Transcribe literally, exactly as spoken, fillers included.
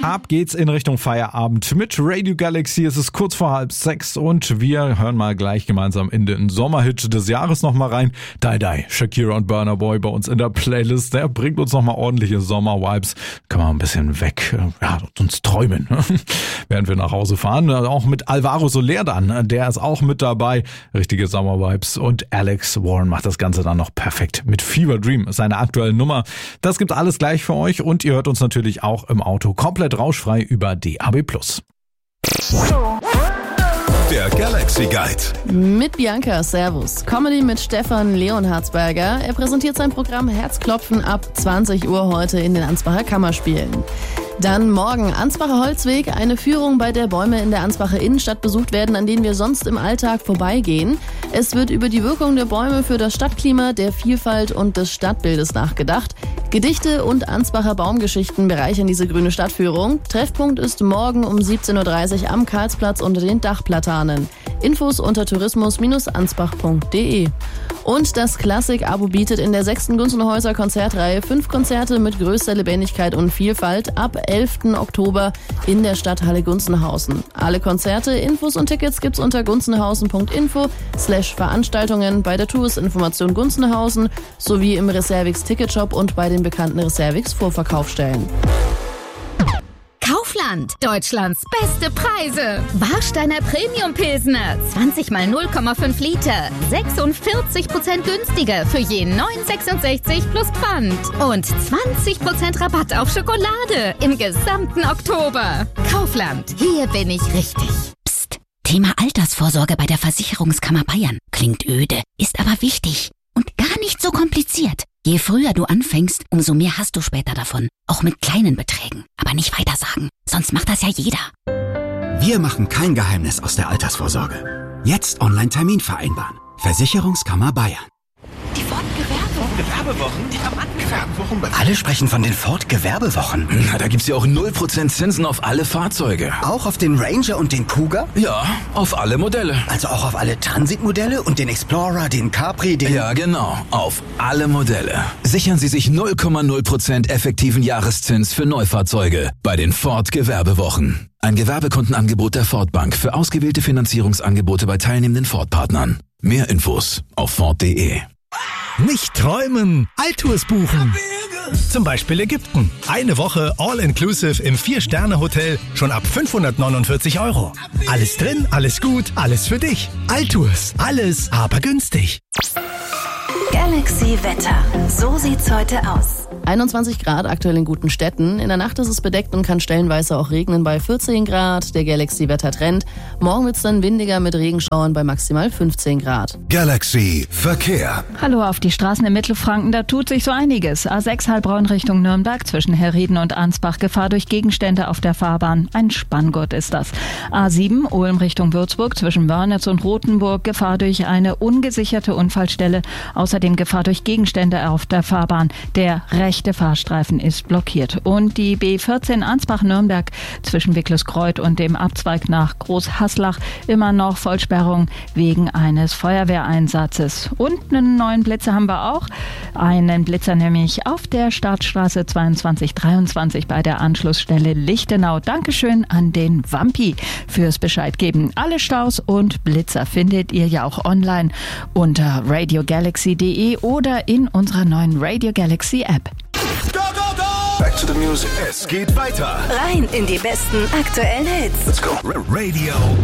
Ab geht's in Richtung Feierabend mit Radio Galaxy. Es ist kurz vor halb sechs und wir hören mal gleich gemeinsam in den Sommerhit des Jahres nochmal rein. Die Die, Shakira und Burna Boy bei uns in der Playlist. Der bringt uns nochmal ordentliche Sommer-Vibes. Können wir ein bisschen weg, ja, uns träumen, während wir nach Hause fahren. Auch mit Alvaro Soler dann, der ist auch mit dabei. Richtige Sommer-Vibes. Und Alex Warren macht das Ganze dann noch perfekt mit Fever Dream, seine aktuelle Nummer. Das gibt's alles gleich für euch und ihr hört uns natürlich auch im Auto komplett rauschfrei über D A B plus. Der Galaxy Guide. Mit Bianca, Servus. Comedy mit Stefan Leonhardsberger. Er präsentiert sein Programm Herzklopfen ab zwanzig Uhr heute in den Ansbacher Kammerspielen. Dann morgen Ansbacher Holzweg, eine Führung, bei der Bäume in der Ansbacher Innenstadt besucht werden, an denen wir sonst im Alltag vorbeigehen. Es wird über die Wirkung der Bäume für das Stadtklima, der Vielfalt und des Stadtbildes nachgedacht. Gedichte und Ansbacher Baumgeschichten bereichern diese grüne Stadtführung. Treffpunkt ist morgen um siebzehn Uhr dreißig am Karlsplatz unter den Dachplatanen. Infos unter tourismus Bindestrich ansbach Punkt de. Und das Klassik-Abo bietet in der sechsten Gunzenhäuser Konzertreihe fünf Konzerte mit größter Lebendigkeit und Vielfalt ab elften Oktober in der Stadthalle Gunzenhausen. Alle Konzerte, Infos und Tickets gibt's unter gunzenhausen Punkt info slash Veranstaltungen bei der Touristinformation Gunzenhausen sowie im Reservix Ticketshop und bei den bekannten Reservix Vorverkaufsstellen. Kaufland, Deutschlands beste Preise. Warsteiner Premium Pilsner, zwanzig mal null Komma fünf Liter, sechsundvierzig Prozent günstiger für je neun Komma sechsundsechzig plus Pfand. Und zwanzig Prozent Rabatt auf Schokolade im gesamten Oktober. Kaufland, hier bin ich richtig. Psst, Thema Altersvorsorge bei der Versicherungskammer Bayern. Klingt öde, ist aber wichtig und gar nicht so kompliziert. Je früher du anfängst, umso mehr hast du später davon. Auch mit kleinen Beträgen. Aber nicht weitersagen, sonst macht das ja jeder. Wir machen kein Geheimnis aus der Altersvorsorge. Jetzt Online-Termin vereinbaren. Versicherungskammer Bayern. Die Ford-Gewerbewochen? Die Gewerbewochen? Alle sprechen von den Ford-Gewerbewochen. Na, da gibt's ja auch null Prozent Zinsen auf alle Fahrzeuge. Auch auf den Ranger und den Kuga? Ja, auf alle Modelle. Also auch auf alle Transit-Modelle und den Explorer, den Capri, den... Ja, genau. Auf alle Modelle. Sichern Sie sich null Komma null Prozent effektiven Jahreszins für Neufahrzeuge bei den Ford-Gewerbewochen. Ein Gewerbekundenangebot der Ford Bank für ausgewählte Finanzierungsangebote bei teilnehmenden Ford-Partnern. Mehr Infos auf Ford Punkt de. Nicht träumen, Altours buchen. Zum Beispiel Ägypten. Eine Woche All-Inclusive im vier-Sterne-Hotel schon ab fünfhundertneunundvierzig Euro. Alles drin, alles gut, alles für dich. Altours, alles, aber günstig. Galaxy Wetter. So sieht's heute aus. einundzwanzig Grad aktuell in guten Städten. In der Nacht ist es bedeckt und kann stellenweise auch regnen bei vierzehn Grad. Der Galaxy-Wetter-Trend. Morgen wird's dann windiger mit Regenschauern bei maximal fünfzehn Grad. Galaxy Verkehr. Hallo auf die Straßen in Mittelfranken, da tut sich so einiges. A sechs Heilbronn Richtung Nürnberg zwischen Herrieden und Ansbach, Gefahr durch Gegenstände auf der Fahrbahn. Ein Spanngurt ist das. A sieben Ulm Richtung Würzburg zwischen Wörnitz und Rothenburg, Gefahr durch eine ungesicherte Unfallstelle. Außerdem Gefahr durch Gegenstände auf der Fahrbahn. Der rechte Fahrstreifen ist blockiert. Und die B vierzehn Ansbach-Nürnberg zwischen Wickluskreuth und dem Abzweig nach Großhaslach immer noch Vollsperrung wegen eines Feuerwehreinsatzes. Und einen neuen Blitzer haben wir auch. Einen Blitzer nämlich auf der Startstraße zweiundzwanzig dreiundzwanzig bei der Anschlussstelle Lichtenau. Dankeschön an den Wampi fürs Bescheid geben. Alle Staus und Blitzer findet ihr ja auch online unter radio galaxy punkt de oder in unserer neuen Radio Galaxy App. Go, go, go! Back to the music. Es geht weiter. Rein in die besten aktuellen Hits. Let's go. Radio